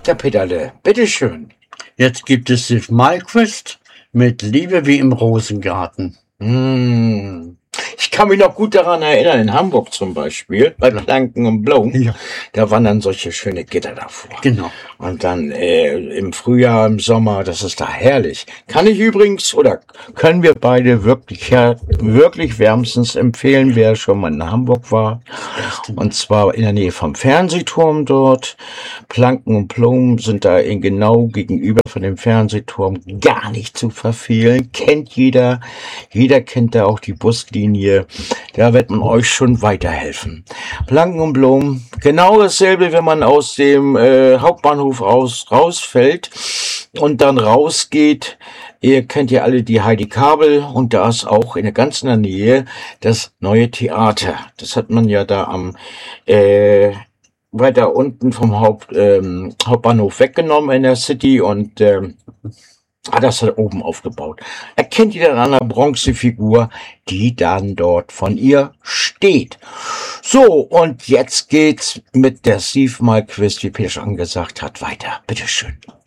Der Peterle, bitteschön. Jetzt gibt es Steve Malquist mit Liebe wie im Rosengarten. Ich kann mich noch gut daran erinnern, in Hamburg zum Beispiel, bei Planken und Blumen, Ja. da waren dann solche schöne Gitter davor. Genau. Und dann im Frühjahr, im Sommer, das ist da herrlich. Kann ich übrigens, oder können wir beide wirklich wärmstens empfehlen, wer schon mal in Hamburg war. Und zwar in der Nähe vom Fernsehturm dort. Planken und Blumen sind da genau gegenüber von dem Fernsehturm, gar nicht zu verfehlen. Kennt jeder. Jeder kennt da auch die Buslinie. Da wird man euch schon weiterhelfen. Planken und Blumen, genau dasselbe, wenn man aus dem Hauptbahnhof rausfällt und dann rausgeht. Ihr kennt ja alle die Heidi Kabel und da ist auch in der ganzen Nähe das neue Theater. Das hat man ja da am weiter unten vom Hauptbahnhof weggenommen in der City und hat das halt oben aufgebaut. Erkennt ihr dann an der Bronzefigur, die dann dort von ihr steht. So, und jetzt geht's mit der Steve Malquist, wie Peter schon gesagt hat, weiter. Bitteschön.